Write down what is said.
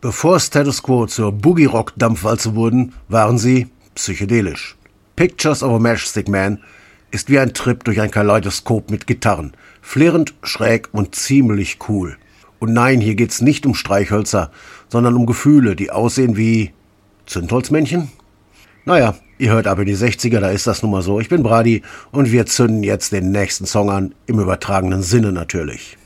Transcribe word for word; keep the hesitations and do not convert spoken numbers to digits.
Bevor Status Quo zur Boogie-Rock-Dampfwalze wurden, waren sie psychedelisch. Pictures of a Matchstick Man ist wie ein Trip durch ein Kaleidoskop mit Gitarren. Flirrend, schräg und ziemlich cool. Und nein, hier geht's nicht um Streichhölzer, sondern um Gefühle, die aussehen wie Zündholzmännchen? Naja, ihr hört ab in die sechziger, da ist das nun mal so. Ich bin Brady und wir zünden jetzt den nächsten Song an, im übertragenen Sinne natürlich.